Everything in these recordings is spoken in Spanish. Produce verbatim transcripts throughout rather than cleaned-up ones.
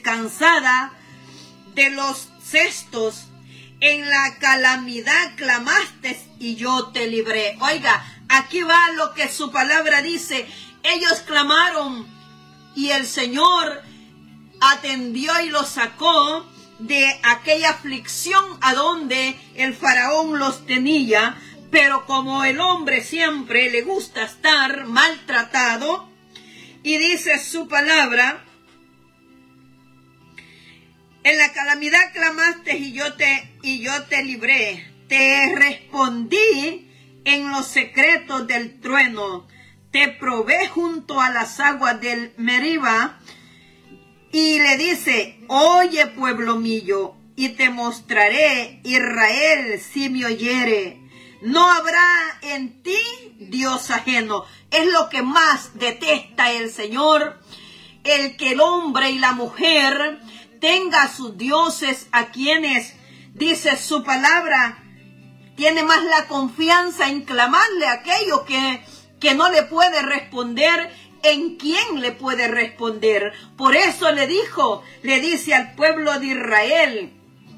cansada de los cestos. En la calamidad clamaste y yo te libré. Oiga, aquí va lo que su palabra dice. Ellos clamaron y el Señor atendió y los sacó de aquella aflicción a donde el faraón los tenía. Pero como el hombre siempre le gusta estar maltratado, y dice su palabra, en la calamidad clamaste y yo te, y yo te libré. Te respondí en los secretos del trueno. Te probé junto a las aguas del Meriba. Y le dice, oye pueblo mío, y te mostraré, Israel, si me oyere. No habrá en ti Dios ajeno. Es lo que más detesta el Señor, el que el hombre y la mujer tenga sus dioses a quienes, dice su palabra, tiene más la confianza en clamarle a aquello que, que no le puede responder, en quién le puede responder. Por eso le dijo, le dice al pueblo de Israel,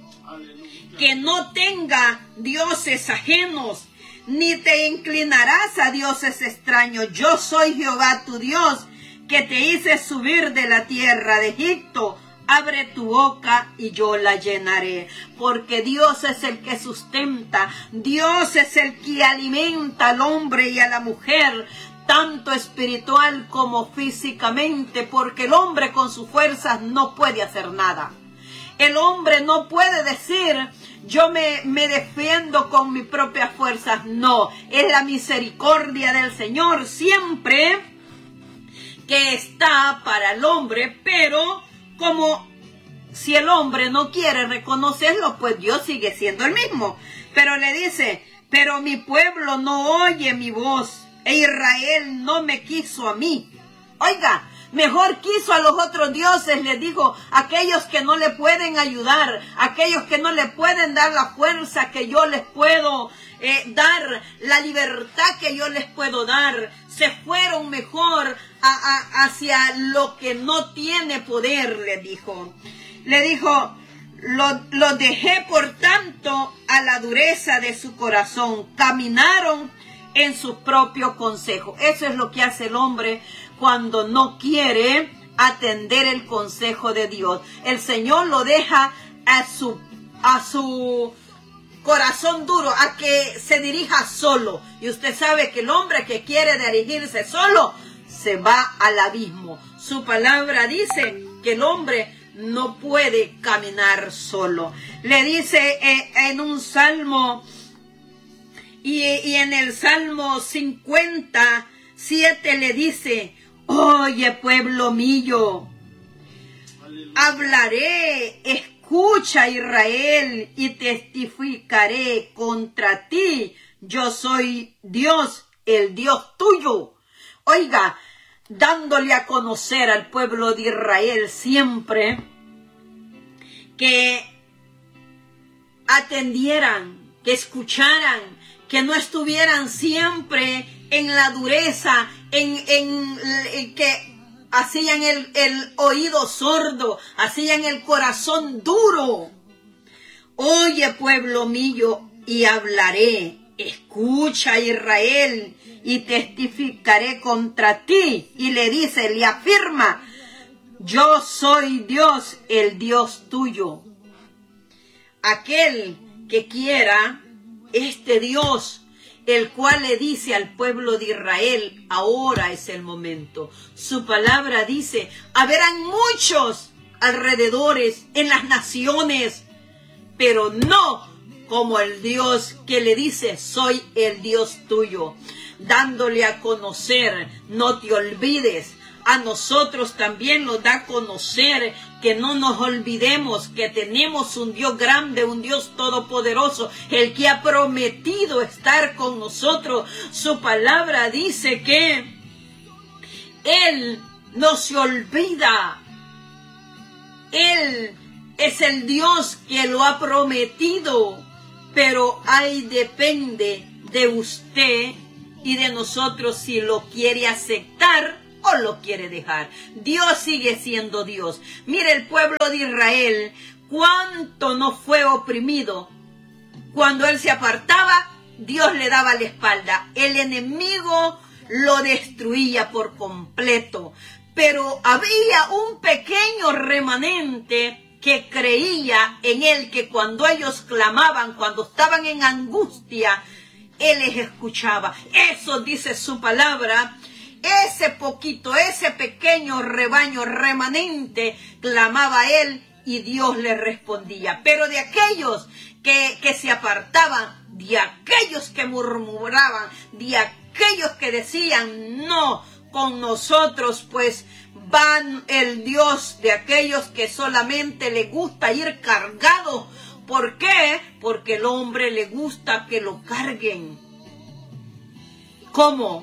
que no tenga dioses ajenos, ni te inclinarás a dioses extraños. Yo soy Jehová tu Dios, que te hice subir de la tierra de Egipto. Abre tu boca y yo la llenaré. Porque Dios es el que sustenta, Dios es el que alimenta al hombre y a la mujer, tanto espiritual como físicamente, porque el hombre con sus fuerzas no puede hacer nada. El hombre no puede decir, yo me, me defiendo con mis propias fuerzas. No, es la misericordia del Señor siempre que está para el hombre, pero como si el hombre no quiere reconocerlo, pues Dios sigue siendo el mismo. Pero le dice, pero mi pueblo no oye mi voz, e Israel no me quiso a mí. Oiga, mejor quiso a los otros dioses, les digo, aquellos que no le pueden ayudar, aquellos que no le pueden dar la fuerza que yo les puedo eh, dar, la libertad que yo les puedo dar. Se fueron mejor a, a, hacia lo que no tiene poder, le dijo. Le dijo, lo, lo dejé por tanto a la dureza de su corazón. Caminaron en su propio consejo. Eso es lo que hace el hombre cuando no quiere atender el consejo de Dios. El Señor lo deja a su, a su corazón duro, a que se dirija solo. Y usted sabe que el hombre que quiere dirigirse solo se va al abismo. Su palabra dice que el hombre no puede caminar solo. Le dice eh, en un salmo, y, y en el Salmo cincuenta siete le dice, oye pueblo mío, hablaré, escucha Israel, y testificaré contra ti. Yo soy Dios, el Dios tuyo. Oiga, dándole a conocer al pueblo de Israel siempre que atendieran, que escucharan, que no estuvieran siempre en la dureza, en, en, en que hacían el, el oído sordo, hacían el corazón duro. Oye pueblo mío, y hablaré, escucha Israel, y testificaré contra ti. Y le dice, le afirma, yo soy Dios, el Dios tuyo. Aquel que quiera, este Dios, el cual le dice al pueblo de Israel, ahora es el momento. Su palabra dice, habrán muchos alrededores en las naciones, pero no como el Dios que le dice, soy el Dios tuyo. Dándole a conocer, no te olvides. A nosotros también nos da a conocer que no nos olvidemos que tenemos un Dios grande, un Dios todopoderoso, el que ha prometido estar con nosotros. Su palabra dice que Él no se olvida. Él es el Dios que lo ha prometido, pero ahí depende de usted y de nosotros si lo quiere aceptar o lo quiere dejar. Dios sigue siendo Dios. Mire, el pueblo de Israel, cuánto no fue oprimido. Cuando él se apartaba, Dios le daba la espalda. El enemigo lo destruía por completo. Pero había un pequeño remanente que creía en él, que cuando ellos clamaban, cuando estaban en angustia, él les escuchaba. Eso dice su palabra. Ese poquito, ese pequeño rebaño remanente clamaba a él y Dios le respondía. Pero de aquellos que, que se apartaban, de aquellos que murmuraban, de aquellos que decían no con nosotros, pues van el Dios de aquellos que solamente le gusta ir cargado. ¿Por qué? Porque el hombre le gusta que lo carguen. ¿Cómo?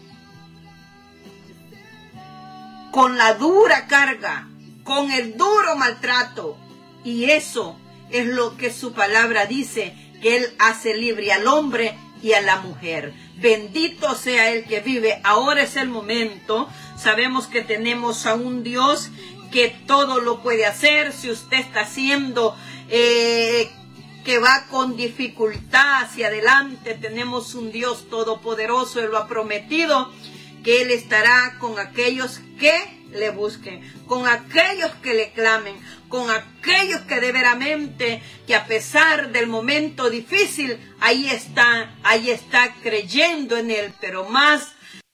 Con la dura carga, con el duro maltrato. Y eso es lo que su palabra dice, que Él hace libre al hombre y a la mujer. Bendito sea el que vive. Ahora es el momento. Sabemos que tenemos a un Dios que todo lo puede hacer. Si usted está haciendo eh, que va con dificultad hacia adelante, tenemos un Dios todopoderoso. Él lo ha prometido, que Él estará con aquellos que le busquen, con aquellos que le clamen, con aquellos que de veramente, que a pesar del momento difícil, ahí está, ahí está creyendo en Él. Pero más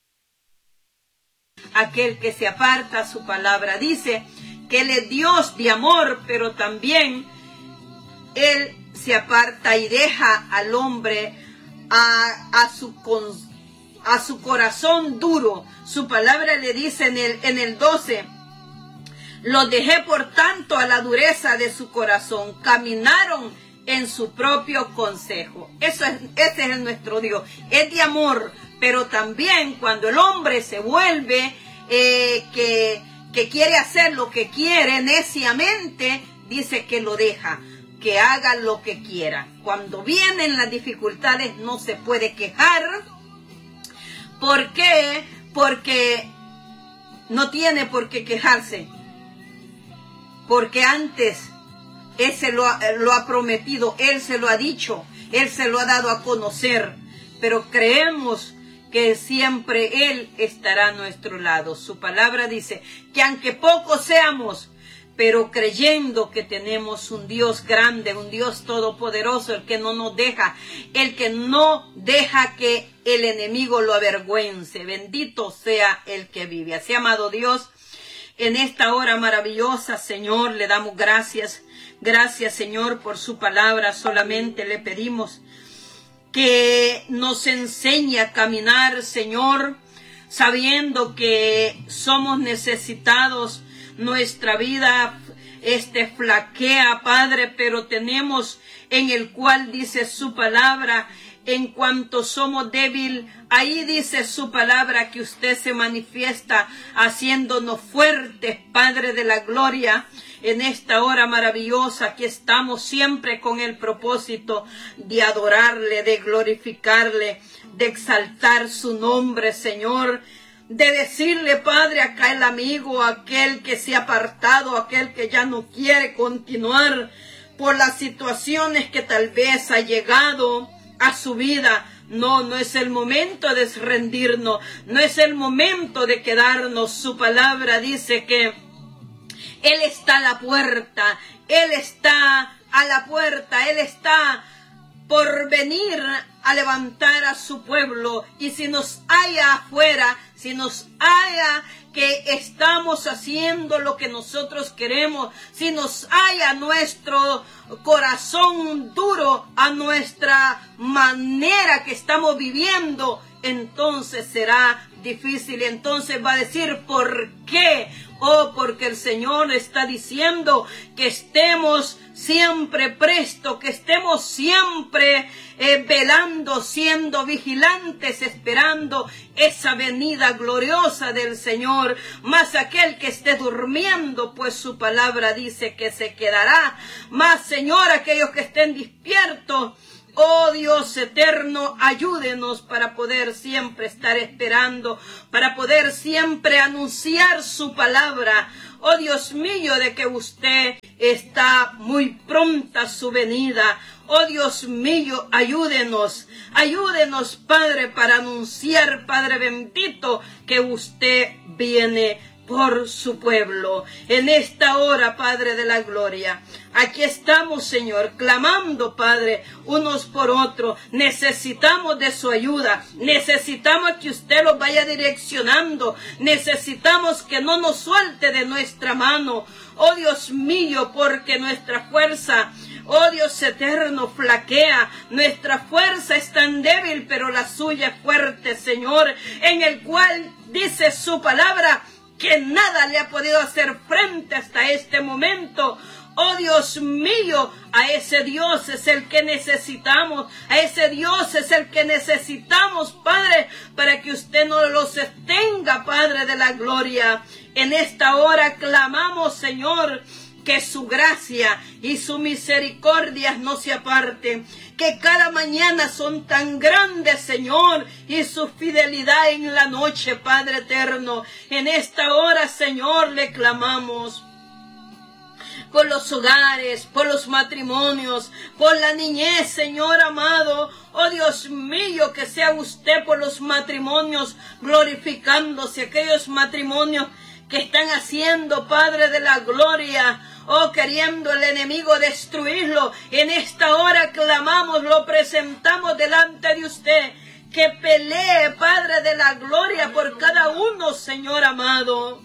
aquel que se aparta, su palabra dice que Él es Dios de amor, pero también Él se aparta y deja al hombre a, a su conciencia, a su corazón duro. Su palabra le dice en el, en el doce, los dejé por tanto a la dureza de su corazón, caminaron en su propio consejo. Eso es, ese es nuestro Dios, es de amor, pero también cuando el hombre se vuelve eh, que, que quiere hacer lo que quiere neciamente, dice que lo deja, que haga lo que quiera. Cuando vienen las dificultades no se puede quejar. ¿Por qué? Porque no tiene por qué quejarse. Porque antes Él se lo ha, lo ha prometido, Él se lo ha dicho, Él se lo ha dado a conocer. Pero creemos que siempre Él estará a nuestro lado. Su palabra dice que aunque pocos seamos, pero creyendo que tenemos un Dios grande, un Dios todopoderoso, el que no nos deja, el que no deja que el enemigo lo avergüence. Bendito sea el que vive. Así, amado Dios, en esta hora maravillosa, Señor, le damos gracias. Gracias, Señor, por su palabra. Solamente le pedimos que nos enseñe a caminar, Señor, sabiendo que somos necesitados. Nuestra vida este flaquea, Padre, pero tenemos en el cual dice su palabra, en cuanto somos débiles, ahí dice su palabra que usted se manifiesta haciéndonos fuertes, Padre de la gloria. En esta hora maravillosa que estamos siempre con el propósito de adorarle, de glorificarle, de exaltar su nombre, Señor. De decirle, Padre, acá el amigo, aquel que se ha apartado, aquel que ya no quiere continuar por las situaciones que tal vez ha llegado a su vida. No, no es el momento de rendirnos, no es el momento de quedarnos. Su palabra dice que Él está a la puerta, Él está a la puerta, Él está por venir a levantar a su pueblo. Y si nos haya afuera, si nos haya que estamos haciendo lo que nosotros queremos, si nos haya nuestro corazón duro a nuestra manera que estamos viviendo, entonces será difícil. Entonces va a decir, ¿por qué? Oh, porque el Señor está diciendo que estemos siempre presto, que estemos siempre eh, velando, siendo vigilantes, esperando esa venida gloriosa del Señor. Mas aquel que esté durmiendo, pues su palabra dice que se quedará. Mas, Señor, aquellos que estén despiertos, Oh Dios eterno, ayúdenos para poder siempre estar esperando, para poder siempre anunciar su palabra. Oh Dios mío, de que usted está muy pronta a su venida. Oh Dios mío, ayúdenos, ayúdenos, Padre, para anunciar, Padre bendito, que usted viene por su pueblo. En esta hora, Padre de la gloria, aquí estamos, Señor, clamando, Padre, unos por otros. Necesitamos de su ayuda, necesitamos que usted los vaya direccionando, necesitamos que no nos suelte de nuestra mano. Oh Dios mío, porque nuestra fuerza, oh Dios eterno, flaquea. Nuestra fuerza es tan débil, pero la suya es fuerte, Señor, en el cual dice su palabra que nada le ha podido hacer frente hasta este momento. Oh Dios mío, a ese Dios es el que necesitamos, a ese Dios es el que necesitamos, Padre, para que usted nos lo sostenga, Padre de la gloria. En esta hora clamamos, Señor, que su gracia y su misericordia no se aparten, que cada mañana son tan grandes, Señor, y su fidelidad en la noche, Padre eterno. En esta hora, Señor, le clamamos por los hogares, por los matrimonios, por la niñez, Señor amado. Oh Dios mío, que sea usted por los matrimonios glorificándose, aquellos matrimonios que están haciendo, Padre de la gloria, oh, queriendo el enemigo destruirlo. En esta hora clamamos, lo presentamos delante de usted, que pelee, Padre de la gloria, por cada uno, Señor amado.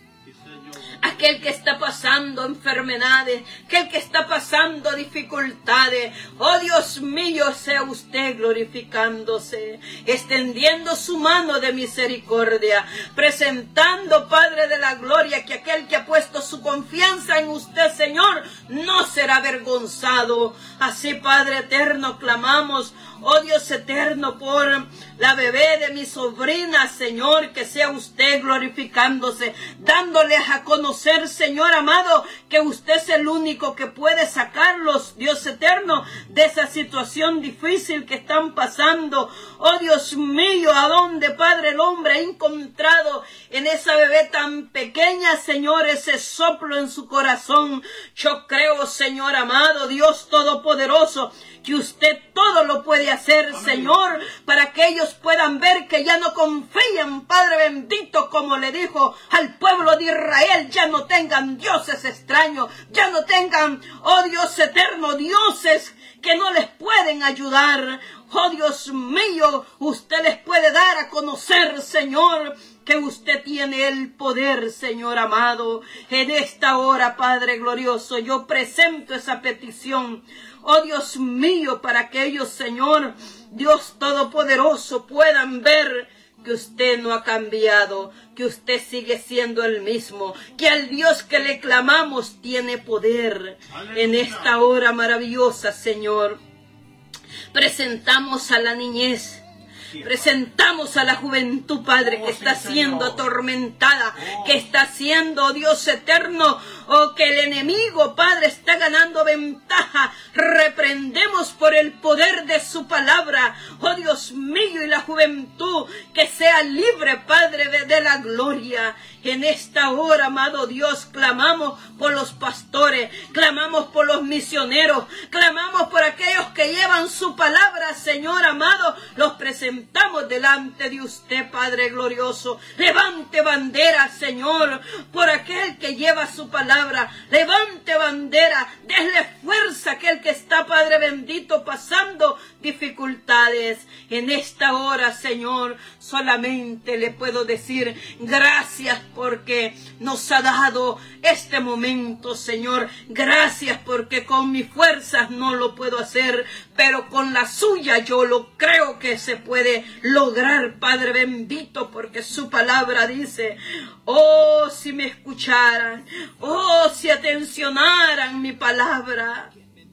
Aquel que está pasando enfermedades, aquel que está pasando dificultades, oh Dios mío, sea usted glorificándose, extendiendo su mano de misericordia, presentando, Padre de la gloria, que aquel que ha puesto su confianza en usted, Señor, no será avergonzado. Así, Padre eterno, clamamos, oh Dios eterno, por la bebé de mi sobrina, Señor, que sea usted glorificándose, dándoles a conocer, Señor amado, que usted es el único que puede sacarlos, Dios eterno, de esa situación difícil que están pasando. Oh Dios mío, ¿a dónde, Padre, el hombre ha encontrado en esa bebé tan pequeña, Señor, ese soplo en su corazón? Yo creo, Señor amado, Dios todopoderoso, que usted todo lo puede hacer, amén, Señor, para que ellos puedan ver que ya no confían, Padre bendito, como le dijo al pueblo de Israel, ya no tengan dioses extraños, ya no tengan, oh Dios eterno, dioses que no les pueden ayudar. Oh Dios mío, usted les puede dar a conocer, Señor, que usted tiene el poder, Señor amado. En esta hora, Padre glorioso, yo presento esa petición, oh Dios mío, para que ellos, Señor, Dios todopoderoso, puedan ver que usted no ha cambiado, que usted sigue siendo el mismo, que al Dios que le clamamos tiene poder. Aleluya. En esta hora maravillosa, Señor, presentamos a la niñez, presentamos a la juventud, Padre, que está siendo atormentada, que está siendo, Dios eterno, o que el enemigo, Padre, está ganando ventaja. Reprendemos por el poder de su palabra, oh Dios mío, y la juventud que sea libre, Padre de, de la gloria. En esta hora, amado Dios, clamamos por los pastores, clamamos por los misioneros, clamamos por aquellos que llevan su palabra, Señor amado, los presentamos delante de usted, Padre glorioso. Levante bandera, Señor, por aquel que lleva su palabra, levante bandera, déle fuerza a aquel que está, Padre bendito, pasando dificultades. En esta hora, Señor, solamente le puedo decir gracias porque nos ha dado este momento, Señor. Gracias porque con mis fuerzas no lo puedo hacer, pero con la suya yo lo creo que se puede lograr, Padre bendito, porque su palabra dice, oh, si me escucharan, oh, si atencionaran mi palabra.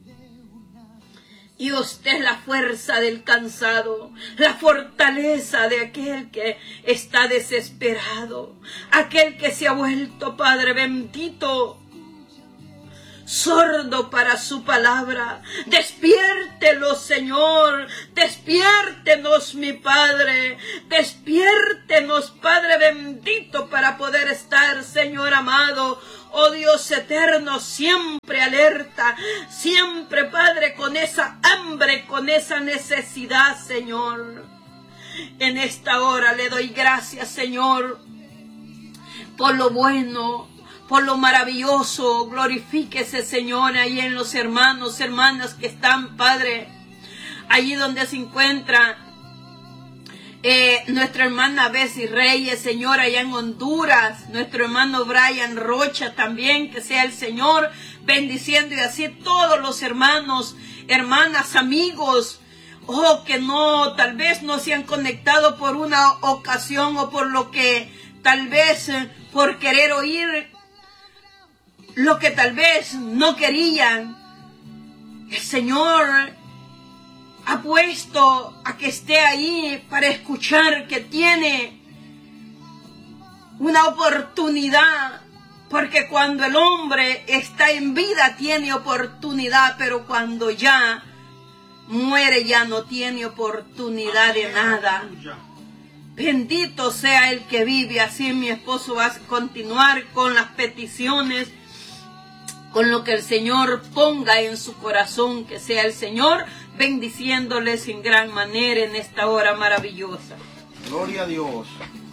Y usted es la fuerza del cansado, la fortaleza de aquel que está desesperado, aquel que se ha vuelto, Padre bendito, sordo para su palabra. Despiértelo, Señor, despiértenos, mi Padre, despiértenos, Padre bendito, para poder estar, Señor amado, oh Dios eterno, siempre alerta, siempre, Padre, con esa hambre, con esa necesidad, Señor. En esta hora le doy gracias, Señor, por lo bueno, por lo maravilloso. Glorifíquese, Señor, ahí en los hermanos, hermanas que están, Padre, allí donde se encuentra eh, nuestra hermana Bessie Reyes, Señor, allá en Honduras, nuestro hermano Brian Rocha también, que sea el Señor bendiciendo, y así todos los hermanos, hermanas, amigos, oh, que no, tal vez no se han conectado por una ocasión o por lo que, tal vez eh, por querer oír lo que tal vez no querían. El Señor ha puesto a que esté ahí para escuchar, que tiene una oportunidad, porque cuando el hombre está en vida tiene oportunidad, pero cuando ya muere ya no tiene oportunidad de nada. Bendito sea el que vive. Así mi esposo va a continuar con las peticiones, con lo que el Señor ponga en su corazón, que sea el Señor bendiciéndoles en gran manera en esta hora maravillosa. Gloria a Dios.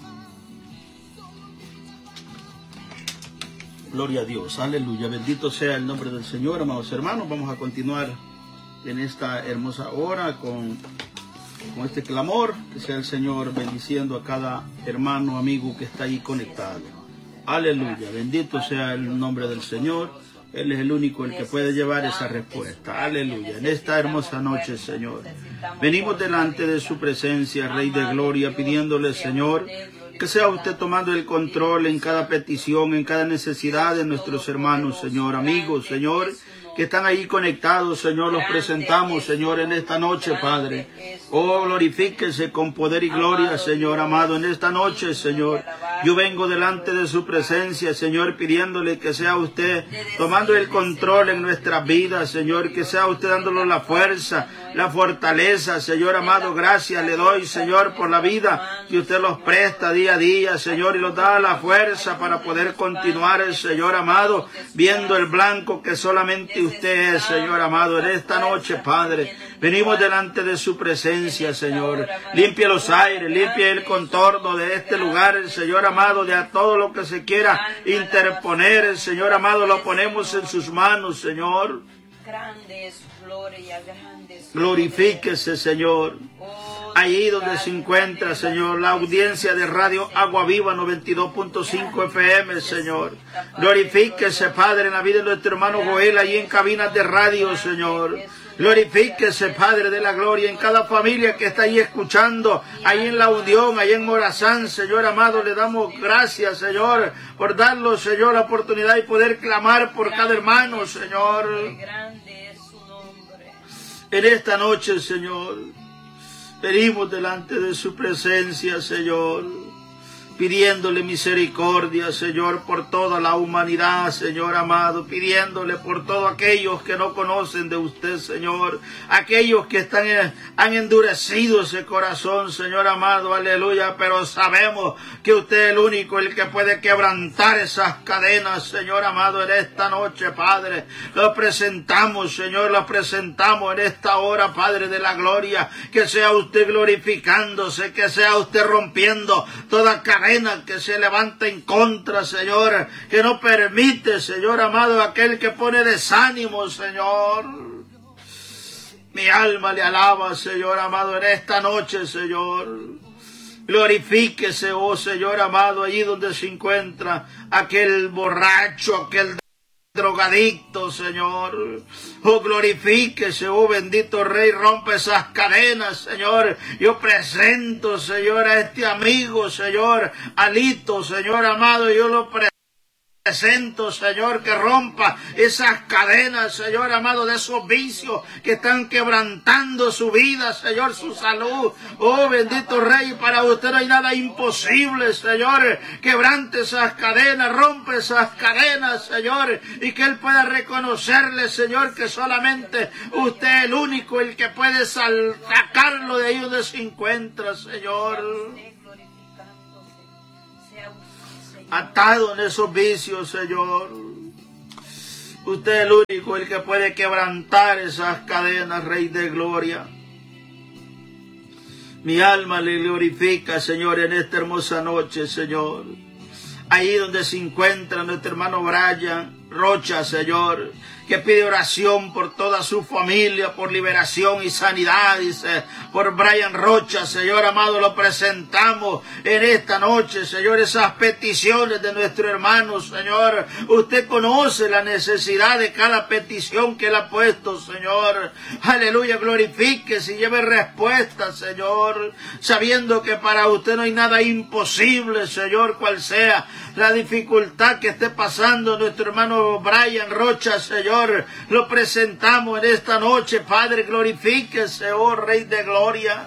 Gloria a Dios, aleluya, bendito sea el nombre del Señor, amados hermanos. Vamos a continuar en esta hermosa hora con, con este clamor, que sea el Señor bendiciendo a cada hermano, amigo que está ahí conectado. Aleluya, bendito sea el nombre del Señor. Él es el único el que puede llevar esa respuesta. Aleluya. En esta hermosa noche, Señor, venimos delante de su presencia, Rey de Gloria, pidiéndole, Señor, que sea usted tomando el control en cada petición, en cada necesidad de nuestros hermanos, Señor, amigos, Señor, que están ahí conectados, Señor, los presentamos, Señor, en esta noche, Padre. Oh, glorifíquese con poder y gloria, Señor amado, en esta noche, Señor. Yo vengo delante de su presencia, Señor, pidiéndole que sea usted tomando el control en nuestras vidas, Señor, que sea usted dándole la fuerza, la fortaleza, Señor amado. Gracias le doy, Señor, por la vida que usted los presta día a día, Señor, y los da la fuerza para poder continuar, Señor amado, viendo el blanco que solamente usted es, Señor amado. En esta noche, Padre, venimos delante de su presencia, Señor. Limpie los aires, limpie el contorno de este lugar, Señor amado, de a todo lo que se quiera interponer, Señor amado, lo ponemos en sus manos, Señor. Glorifíquese, Señor. Allí donde se encuentra, Señor, la audiencia de Radio Agua Viva noventa y dos punto cinco F M, Señor. Glorifíquese, Padre, en la vida de nuestro hermano Joel, allí en cabinas de radio, Señor. Glorifíquese, Padre de la gloria, en cada familia que está ahí escuchando, ahí en La Unión, ahí en Morazán, Señor amado. Le damos gracias, Señor, por darnos, Señor, la oportunidad y poder clamar por cada hermano, Señor. En esta noche, Señor, venimos delante de su presencia, Señor, pidiéndole misericordia, Señor, por toda la humanidad, Señor amado, pidiéndole por todos aquellos que no conocen de usted, Señor, aquellos que están, han endurecido ese corazón, Señor amado, aleluya, pero sabemos que usted es el único, el que puede quebrantar esas cadenas, Señor amado. En esta noche, Padre, lo presentamos, Señor, lo presentamos en esta hora, Padre de la gloria, que sea usted glorificándose, que sea usted rompiendo toda cadena que se levanta en contra, Señor, que no permite, Señor amado, aquel que pone desánimo, Señor. Mi alma le alaba, Señor amado, en esta noche, Señor. Glorifíquese, oh Señor amado, allí donde se encuentra aquel borracho, aquel drogadicto, Señor. Oh, glorifíquese, oh bendito Rey, rompe esas cadenas, Señor. Yo presento, Señor, a este amigo, Señor, Alito, Señor amado, yo lo presento Presento, Señor, que rompa esas cadenas, Señor amado, de esos vicios que están quebrantando su vida, Señor, su salud. Oh, bendito Rey, para usted no hay nada imposible, Señor. Quebrante esas cadenas, rompe esas cadenas, Señor, y que Él pueda reconocerle, Señor, que solamente usted es el único, el que puede sacarlo de ahí donde se encuentra, Señor. Atado en esos vicios, Señor. Usted es el único, el que puede quebrantar esas cadenas, Rey de gloria. Mi alma le glorifica, Señor, en esta hermosa noche, Señor. Ahí donde se encuentra nuestro hermano Brian Rocha, Señor, que pide oración por toda su familia, por liberación y sanidad, dice, por Brian Rocha, Señor amado, lo presentamos en esta noche, Señor, esas peticiones de nuestro hermano, Señor. Usted conoce la necesidad de cada petición que Él ha puesto, Señor. Aleluya, glorifíquese y lleve respuesta, Señor, sabiendo que para usted no hay nada imposible, Señor, cual sea la dificultad que esté pasando nuestro hermano Brian Rocha, Señor. Lo presentamos en esta noche, Padre, glorifíquese, oh Rey de gloria.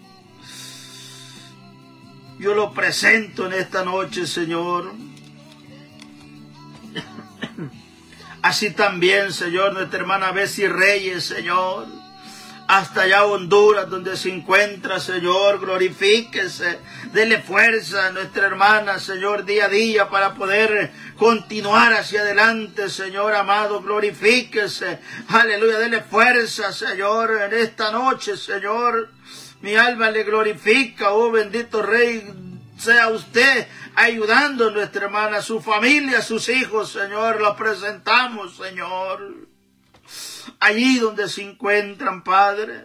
Yo lo presento en esta noche, Señor. Así también, Señor, nuestra hermana Bessie Reyes, Señor. Hasta allá Honduras, donde se encuentra, Señor, glorifíquese, dele fuerza a nuestra hermana, Señor, día a día para poder continuar hacia adelante, Señor amado, glorifíquese, aleluya, dele fuerza, Señor, en esta noche, Señor, mi alma le glorifica, oh bendito Rey, sea usted ayudando a nuestra hermana, a su familia, a sus hijos, Señor, los presentamos, Señor. Allí donde se encuentran, Padre,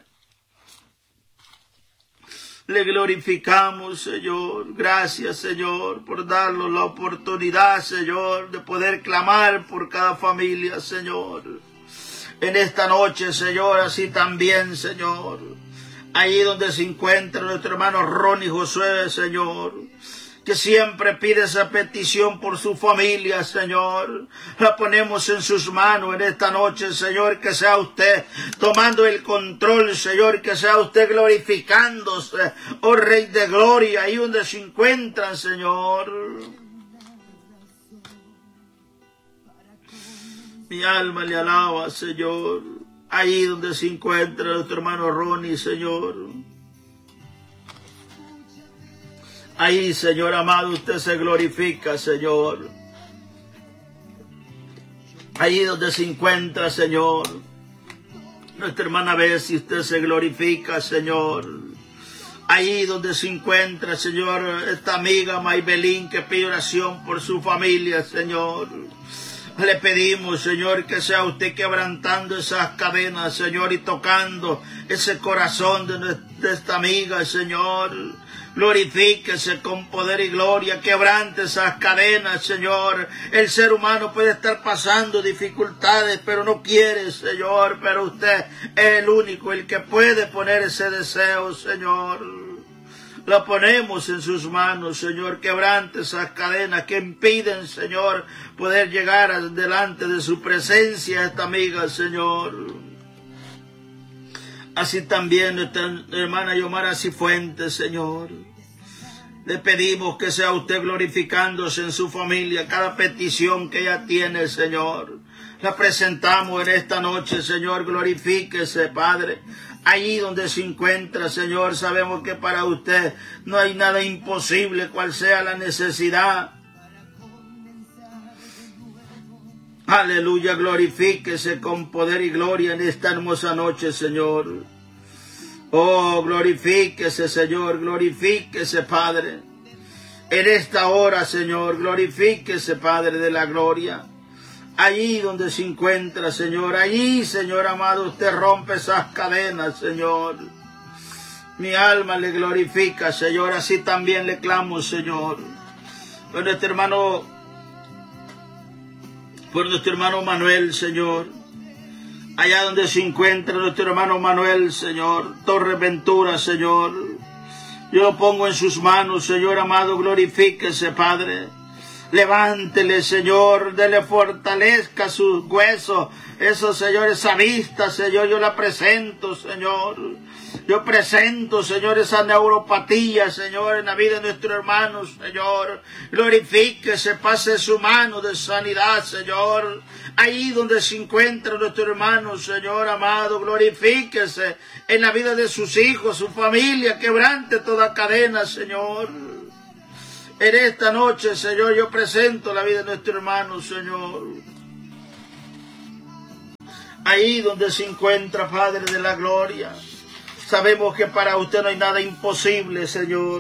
le glorificamos, Señor. Gracias, Señor, por darnos la oportunidad, Señor, de poder clamar por cada familia, Señor. En esta noche, Señor, así también, Señor. Allí donde se encuentra nuestro hermano Ronnie Josué, Señor, que siempre pide esa petición por su familia, Señor. La ponemos en sus manos en esta noche, Señor, que sea usted tomando el control, Señor, que sea usted glorificándose, oh Rey de gloria, ahí donde se encuentran, Señor. Mi alma le alaba, Señor, ahí donde se encuentra nuestro hermano Ronnie, Señor. Ahí, Señor amado, usted se glorifica, Señor. Ahí donde se encuentra, Señor, nuestra hermana Bessie, usted se glorifica, Señor. Ahí donde se encuentra, Señor, esta amiga Maybelín que pide oración por su familia, Señor. Le pedimos, Señor, que sea usted quebrantando esas cadenas, Señor, y tocando ese corazón de, de esta amiga, Señor. Glorifíquese con poder y gloria, quebrante esas cadenas, Señor. El ser humano puede estar pasando dificultades, pero no quiere, Señor. Pero usted es el único, el que puede poner ese deseo, Señor. Lo ponemos en sus manos, Señor. Quebrante esas cadenas que impiden, Señor, poder llegar delante de su presencia a esta amiga, Señor. Así también nuestra hermana Yomara Cifuentes, Señor. Le pedimos que sea usted glorificándose en su familia, cada petición que ella tiene, Señor. La presentamos en esta noche, Señor, glorifíquese, Padre. Allí donde se encuentra, Señor, sabemos que para usted no hay nada imposible, cual sea la necesidad. Aleluya, glorifíquese con poder y gloria en esta hermosa noche, Señor. Oh, glorifíquese, Señor, glorifíquese, Padre. En esta hora, Señor, glorifíquese, Padre de la gloria. Allí donde se encuentra, Señor, allí, Señor amado, usted rompe esas cadenas, Señor. Mi alma le glorifica, Señor, así también le clamo, Señor. Por nuestro hermano, por nuestro hermano Manuel, Señor. Allá donde se encuentra nuestro hermano Manuel, Señor. Torre Ventura, Señor. Yo lo pongo en sus manos, Señor amado, glorifíquese, Padre. Levántele, Señor, dele fortalezca sus huesos. Esos, Señor, esa vista, Señor, yo la presento, Señor. Yo presento, Señor, esa neuropatía, Señor, en la vida de nuestros hermanos, Señor. Glorifíquese, pase su mano de sanidad, Señor. Ahí donde se encuentra nuestro hermano, Señor amado, glorifíquese en la vida de sus hijos, su familia, quebrante toda cadena, Señor. En esta noche, Señor, yo presento la vida de nuestro hermano, Señor. Ahí donde se encuentra, Padre de la gloria. Sabemos que para usted no hay nada imposible, Señor.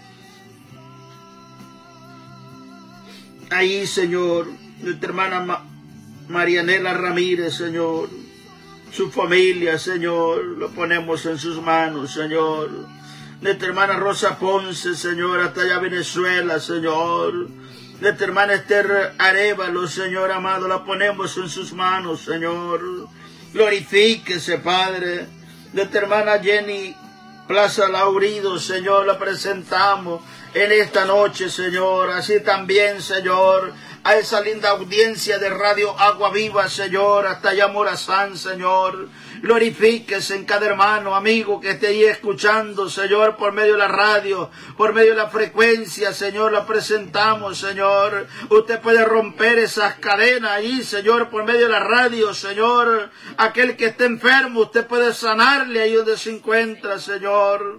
Ahí, Señor, nuestra hermana Ma Marianela Ramírez, Señor. Su familia, Señor, lo ponemos en sus manos, Señor. Nuestra hermana Rosa Ponce, Señor, hasta allá Venezuela, Señor. Nuestra hermana Esther Arevalo, Señor amado, la ponemos en sus manos, Señor. Glorifíquese, Padre. Nuestra hermana Jenny Plaza Laurido, Señor, la presentamos en esta noche, Señor. Así también, Señor, a esa linda audiencia de Radio Agua Viva, Señor, hasta allá Morazán, Señor. Glorifíquese en cada hermano, amigo que esté ahí escuchando, Señor, por medio de la radio, por medio de la frecuencia, Señor, la presentamos, Señor. Usted puede romper esas cadenas ahí, Señor, por medio de la radio, Señor. Aquel que esté enfermo, usted puede sanarle ahí donde se encuentra, Señor.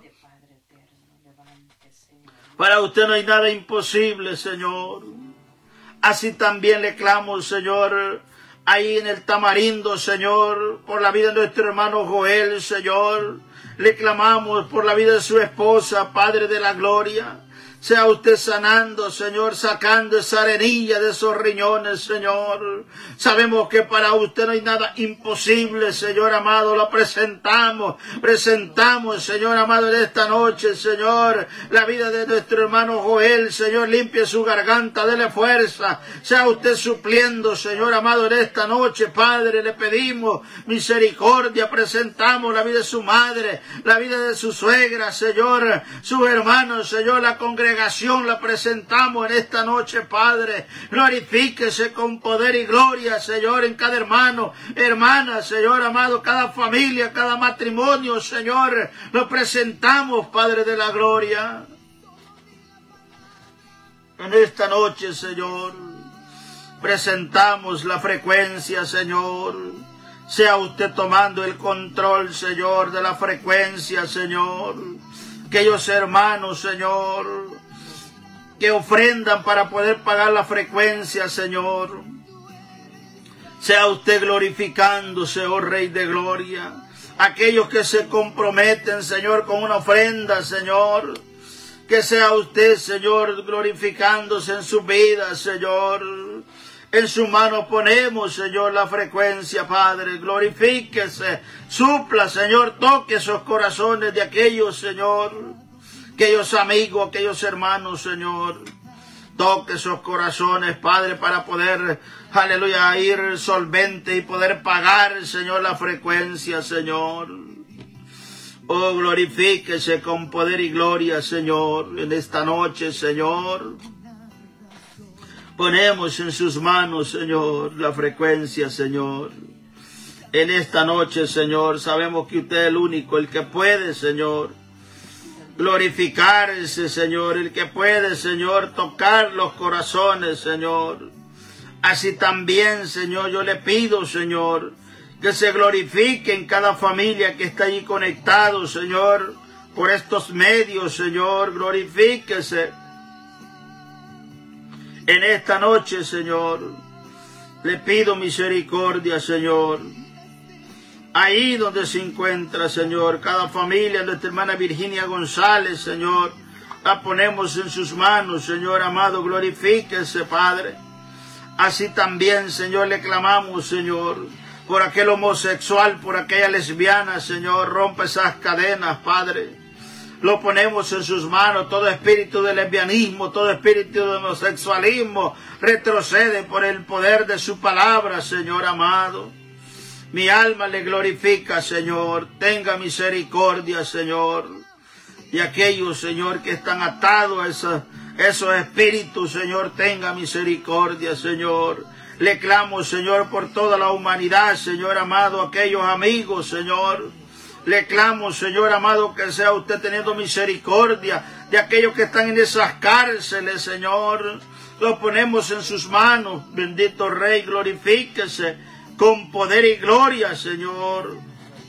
Para usted no hay nada imposible, Señor. Así también le clamo, Señor, ahí en el Tamarindo, Señor, por la vida de nuestro hermano Joel, Señor. Le clamamos por la vida de su esposa, Padre de la gloria. Sea usted sanando, Señor, sacando esa arenilla de esos riñones, Señor. Sabemos que para usted no hay nada imposible, Señor amado. Lo presentamos, presentamos, Señor amado, en esta noche, Señor, la vida de nuestro hermano Joel, Señor. Limpie su garganta, dele fuerza. Sea usted supliendo, Señor amado, en esta noche, Padre. Le pedimos misericordia. Presentamos la vida de su madre, la vida de su suegra, Señor, sus hermanos, Señor, la congregación. La presentamos en esta noche, Padre. Glorifíquese con poder y gloria, Señor, en cada hermano, hermana, Señor amado, cada familia, cada matrimonio, Señor. Lo presentamos, Padre de la gloria. En esta noche, Señor, presentamos la frecuencia, Señor. Sea usted tomando el control, Señor, de la frecuencia, Señor. Aquellos hermanos, Señor, que ofrendan para poder pagar la frecuencia, Señor. Sea usted glorificándose, oh Rey de Gloria. Aquellos que se comprometen, Señor, con una ofrenda, Señor. Que sea usted, Señor, glorificándose en su vida, Señor. En su mano ponemos, Señor, la frecuencia, Padre. Glorifíquese, supla, Señor, toque esos corazones de aquellos, Señor, aquellos amigos, aquellos hermanos, Señor. Toque esos corazones, Padre, para poder, aleluya, ir solvente y poder pagar, Señor, la frecuencia, Señor. Oh, glorifíquese con poder y gloria, Señor, en esta noche, Señor. Ponemos en sus manos, Señor, la frecuencia, Señor. En esta noche, Señor, sabemos que usted es el único, el que puede, Señor, glorificarse, Señor, el que puede, Señor, tocar los corazones, Señor. Así también, Señor, yo le pido, Señor, que se glorifique en cada familia que está allí conectado, Señor, por estos medios, Señor. Glorifíquese. En esta noche, Señor, le pido misericordia, Señor. Ahí donde se encuentra, Señor, cada familia, nuestra hermana Virginia González, Señor, la ponemos en sus manos, Señor amado. Glorifíquese, Padre. Así también, Señor, le clamamos, Señor, por aquel homosexual, por aquella lesbiana, Señor. Rompe esas cadenas, Padre. Lo ponemos en sus manos. Todo espíritu de lesbianismo, todo espíritu de homosexualismo, retrocede por el poder de su palabra, Señor amado. Mi alma le glorifica, Señor. Tenga misericordia, Señor. Y aquellos, Señor, que están atados a esa, Esos espíritus, Señor, tenga misericordia, Señor. Le clamo, Señor, por toda la humanidad, Señor amado, aquellos amigos, Señor. Le clamo, Señor amado, que sea usted teniendo misericordia de aquellos que están en esas cárceles, Señor. Los ponemos en sus manos. Bendito Rey, glorifíquese con poder y gloria, Señor.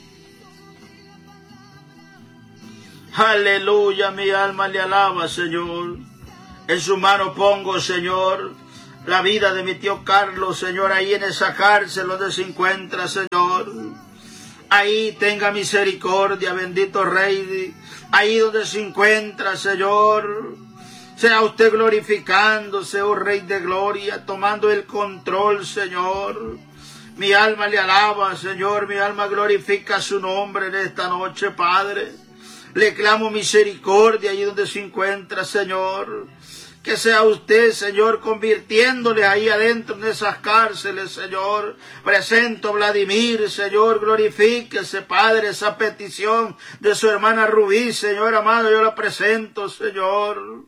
Aleluya, mi alma le alaba, Señor. En su mano pongo, Señor, la vida de mi tío Carlos, Señor, ahí en esa cárcel donde se encuentra, Señor. Ahí tenga misericordia, bendito Rey, ahí donde se encuentra, Señor. Sea usted glorificándose, oh Rey de gloria, tomando el control, Señor. Mi alma le alaba, Señor, mi alma glorifica su nombre en esta noche, Padre. Le clamo misericordia allí donde se encuentra, Señor. Que sea usted, Señor, convirtiéndole ahí adentro en esas cárceles, Señor. Presento a Vladimir, Señor, glorifíquese, Padre, esa petición de su hermana Rubí, Señor amado, yo la presento, Señor.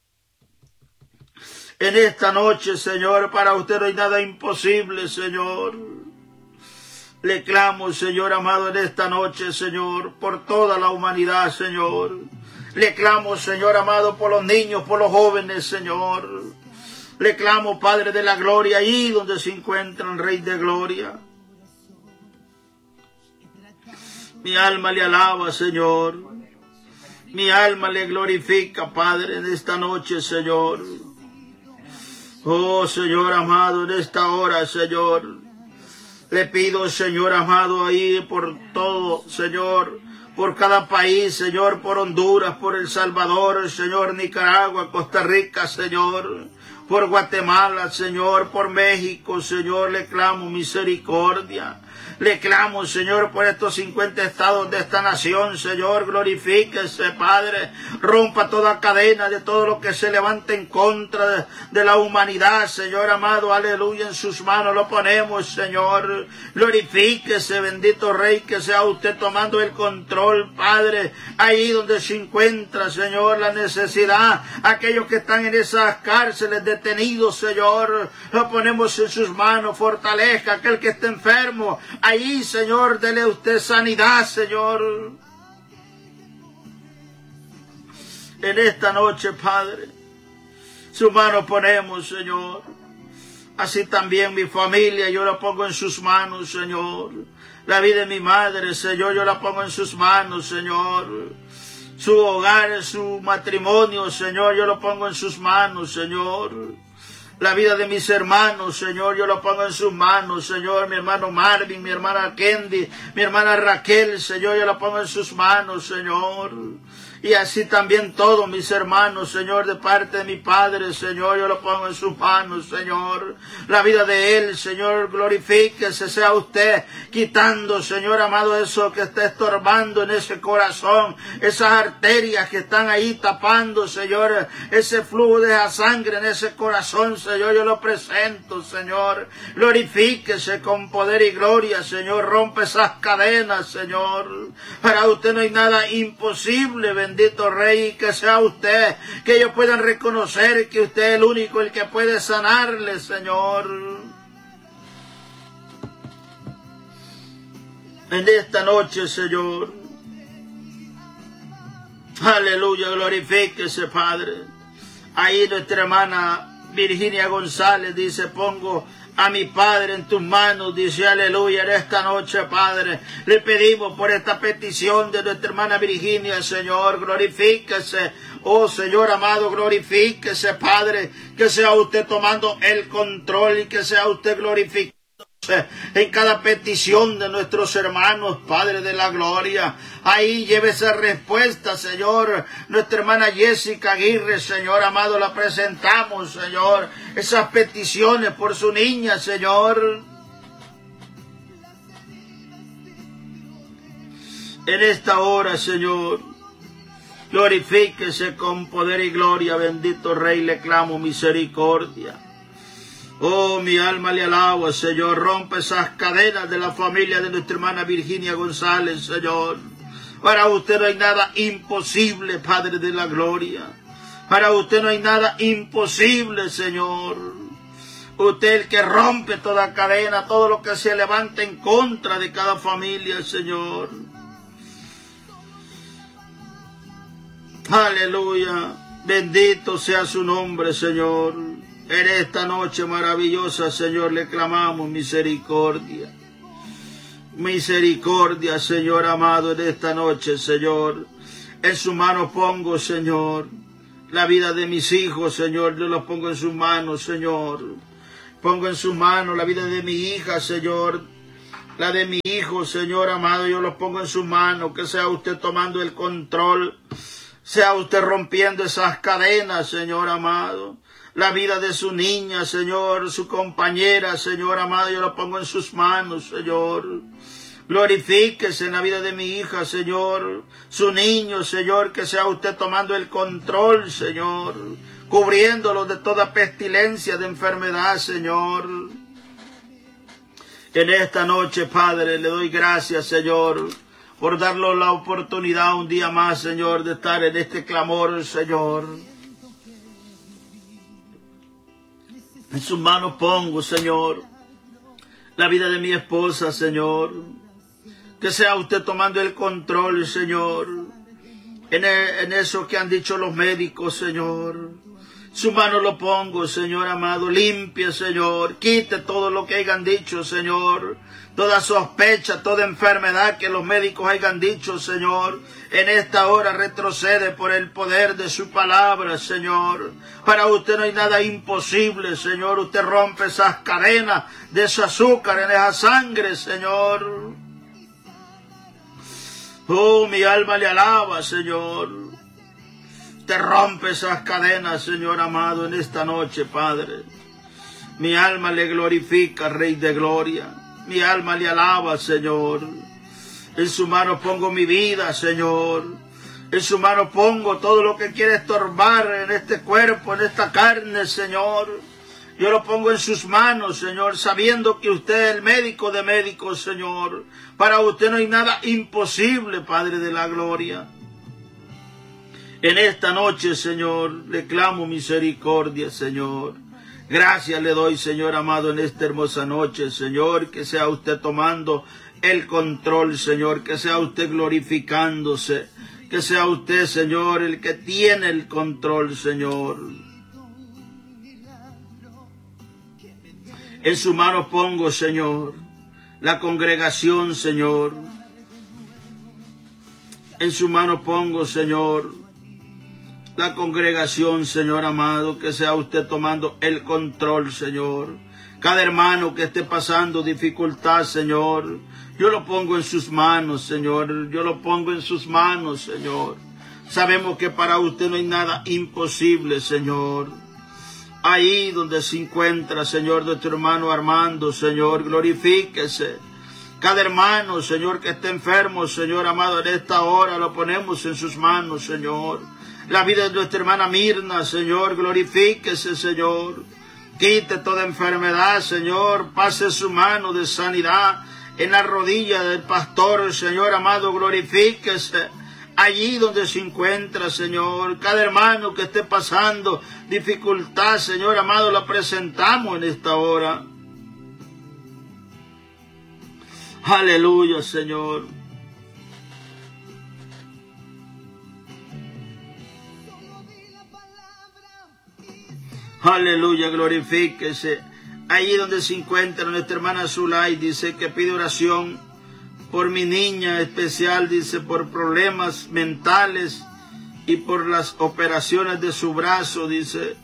En esta noche, Señor, para usted no hay nada imposible, Señor. Le clamo, Señor amado, en esta noche, Señor, por toda la humanidad, Señor. Le clamo, Señor amado, por los niños, por los jóvenes, Señor. Le clamo, Padre de la gloria, ahí donde se encuentra el Rey de gloria. Mi alma le alaba, Señor. Mi alma le glorifica, Padre, en esta noche, Señor. Oh, Señor amado, en esta hora, Señor. Le pido, Señor amado, ahí por todo, Señor, por cada país, Señor, por Honduras, por El Salvador, Señor, Nicaragua, Costa Rica, Señor, por Guatemala, Señor, por México, Señor, le clamo misericordia. Le clamo, Señor, por estos cincuenta estados de esta nación, Señor, glorifíquese, Padre, rompa toda cadena de todo lo que se levanta en contra de, de la humanidad, Señor amado, aleluya, en sus manos lo ponemos, Señor, glorifíquese, bendito Rey, que sea usted tomando el control, Padre, ahí donde se encuentra, Señor, la necesidad, aquellos que están en esas cárceles detenidos, Señor, lo ponemos en sus manos, fortalezca aquel que esté enfermo, ahí, Señor, dele usted sanidad, Señor. En esta noche, Padre, su mano ponemos, Señor. Así también mi familia, yo la pongo en sus manos, Señor. La vida de mi madre, Señor, yo la pongo en sus manos, Señor. Su hogar, su matrimonio, Señor, yo lo pongo en sus manos, Señor. La vida de mis hermanos, Señor, yo lo pongo en sus manos, Señor. Mi hermano Marvin, mi hermana Kendi, mi hermana Raquel, Señor, yo lo pongo en sus manos, Señor. Y así también todos mis hermanos, Señor, de parte de mi Padre, Señor, yo lo pongo en sus manos, Señor. La vida de Él, Señor, glorifíquese, sea usted quitando, Señor amado, eso que está estorbando en ese corazón, esas arterias que están ahí tapando, Señor, ese flujo de la sangre en ese corazón, Señor, yo lo presento, Señor. Glorifíquese con poder y gloria, Señor, rompe esas cadenas, Señor. Para usted no hay nada imposible, bendito. Bendito Rey, que sea usted, que ellos puedan reconocer que usted es el único, el que puede sanarle, Señor. En esta noche, Señor. Aleluya, glorifíquese, Padre. Ahí nuestra hermana Virginia González dice, pongo a mi Padre en tus manos, dice aleluya, en esta noche, Padre, le pedimos por esta petición de nuestra hermana Virginia, Señor, glorifíquese, oh Señor amado, glorifíquese, Padre, que sea usted tomando el control y que sea usted glorificado en cada petición de nuestros hermanos, Padre de la gloria. Ahí lleve esa respuesta, Señor. Nuestra hermana Jessica Aguirre, Señor amado, la presentamos, Señor. Esas peticiones por su niña, Señor. En esta hora, Señor, glorifíquese con poder y gloria, bendito Rey, le clamo misericordia. Oh, mi alma le alaba, Señor. Rompe esas cadenas de la familia de nuestra hermana Virginia González, Señor. Para usted no hay nada imposible, Padre de la gloria. Para usted no hay nada imposible, Señor. Usted el que rompe toda cadena, todo lo que se levanta en contra de cada familia, Señor. Aleluya. Bendito sea su nombre, Señor. En esta noche maravillosa, Señor, le clamamos misericordia. Misericordia, Señor amado, en esta noche, Señor. En sus manos pongo, Señor, la vida de mis hijos, Señor. Yo los pongo en sus manos, Señor. Pongo en sus manos la vida de mi hija, Señor. La de mi hijo, Señor amado, yo los pongo en sus manos. Que sea usted tomando el control. Sea usted rompiendo esas cadenas, Señor amado. La vida de su niña, Señor, su compañera, Señor amado, yo lo pongo en sus manos, Señor. Glorifíquese en la vida de mi hija, Señor. Su niño, Señor, que sea usted tomando el control, Señor. Cubriéndolo de toda pestilencia de enfermedad, Señor. En esta noche, Padre, le doy gracias, Señor, por darnos la oportunidad un día más, Señor, de estar en este clamor, Señor. En sus manos pongo, Señor, la vida de mi esposa, Señor. Que sea usted tomando el control, Señor, en, el, en eso que han dicho los médicos, Señor. Su mano lo pongo, Señor amado. Limpie, Señor. Quite todo lo que hayan dicho, Señor. Toda sospecha, toda enfermedad que los médicos hayan dicho, Señor. En esta hora retrocede por el poder de su palabra, Señor. Para usted no hay nada imposible, Señor. Usted rompe esas cadenas de ese azúcar en esa sangre, Señor. Oh, mi alma le alaba, Señor. Te rompe esas cadenas, Señor amado, en esta noche, Padre. Mi alma le glorifica, Rey de Gloria. Mi alma le alaba, Señor. En su mano pongo mi vida, Señor. En su mano pongo todo lo que quiere estorbar en este cuerpo, en esta carne, Señor. Yo lo pongo en sus manos, Señor, sabiendo que usted es el médico de médicos, Señor. Para usted no hay nada imposible, Padre de la Gloria. En esta noche, Señor, le clamo misericordia, Señor. Gracias le doy, Señor amado, en esta hermosa noche, Señor, que sea usted tomando el control, Señor, que sea usted glorificándose, que sea usted, Señor, el que tiene el control, Señor. En sus manos pongo, Señor, la congregación, Señor. En sus manos pongo, Señor, la congregación, Señor amado, que sea usted tomando el control, Señor. Cada hermano que esté pasando dificultad, Señor, yo lo pongo en sus manos, Señor. Yo lo pongo en sus manos, Señor. Sabemos que para usted no hay nada imposible, Señor. Ahí donde se encuentra, Señor, nuestro hermano Armando, Señor, glorifíquese. Cada hermano, Señor, que esté enfermo, Señor amado, en esta hora lo ponemos en sus manos, Señor. La vida de nuestra hermana Mirna, Señor, glorifíquese, Señor. Quite toda enfermedad, Señor. Pase su mano de sanidad en la rodilla del pastor, Señor amado, glorifíquese. Allí donde se encuentra, Señor. Cada hermano que esté pasando dificultad, Señor amado, la presentamos en esta hora. Aleluya, Señor. Aleluya, glorifíquese. Allí donde se encuentra nuestra hermana Zulay, dice que pide oración por mi niña especial, dice, por problemas mentales y por las operaciones de su brazo, dice,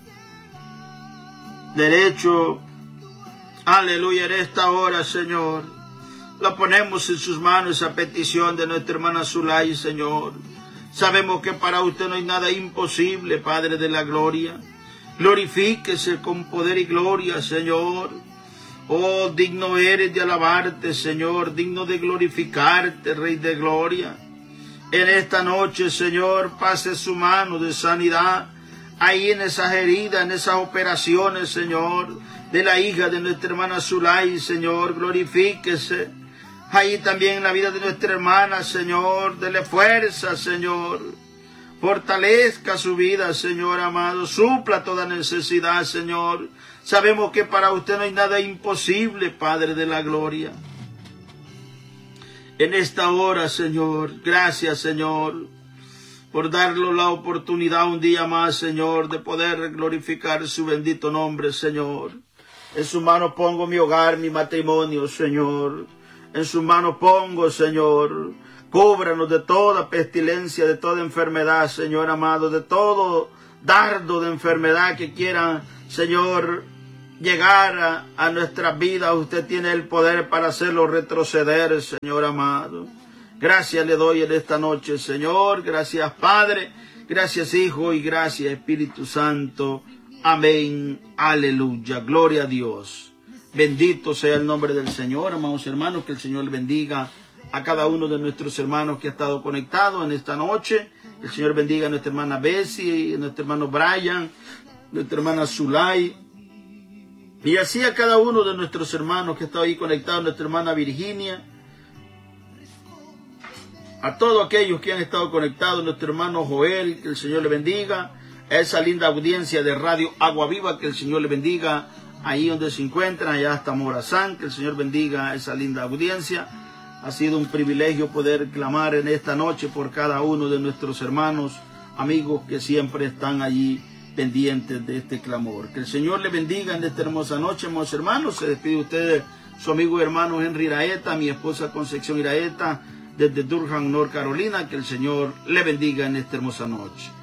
derecho. Aleluya, en esta hora, Señor, la ponemos en sus manos esa petición de nuestra hermana Zulay, Señor. Sabemos que para usted no hay nada imposible, Padre de la Gloria. Glorifíquese con poder y gloria, Señor. Oh, digno eres de alabarte, Señor, digno de glorificarte, Rey de Gloria. En esta noche, Señor, pase su mano de sanidad ahí en esas heridas, en esas operaciones, Señor, de la hija de nuestra hermana Zulay, Señor, glorifíquese. Ahí también en la vida de nuestra hermana, Señor, dele fuerza, Señor. Fortalezca su vida, Señor amado. Supla toda necesidad, Señor. Sabemos que para usted no hay nada imposible, Padre de la gloria. En esta hora, Señor, gracias, Señor, por darnos la oportunidad un día más, Señor, de poder glorificar su bendito nombre, Señor. En su mano pongo mi hogar, mi matrimonio, Señor. En su mano pongo, Señor, cúbranos de toda pestilencia, de toda enfermedad, Señor amado, de todo dardo de enfermedad que quiera, Señor, llegar a, a nuestras vidas. Usted tiene el poder para hacerlo retroceder, Señor amado. Gracias le doy en esta noche, Señor. Gracias, Padre. Gracias, Hijo. Y gracias, Espíritu Santo. Amén. Aleluya. Gloria a Dios. Bendito sea el nombre del Señor, amados hermanos. Que el Señor le bendiga a cada uno de nuestros hermanos que ha estado conectado en esta noche. El Señor bendiga a nuestra hermana Bessie, a nuestro hermano Brian, nuestra hermana Zulay. Y así a cada uno de nuestros hermanos que está ahí conectados, nuestra hermana Virginia. A todos aquellos que han estado conectados, nuestro hermano Joel, que el Señor le bendiga. A esa linda audiencia de Radio Agua Viva, que el Señor le bendiga. Ahí donde se encuentran, allá hasta Morazán, que el Señor bendiga a esa linda audiencia. Ha sido un privilegio poder clamar en esta noche por cada uno de nuestros hermanos, amigos que siempre están allí pendientes de este clamor. Que el Señor le bendiga en esta hermosa noche, hermanos hermanos. Se despide de ustedes su amigo y hermano Henry Iraeta, mi esposa Concepción Iraeta, desde Durham, North Carolina. Que el Señor le bendiga en esta hermosa noche.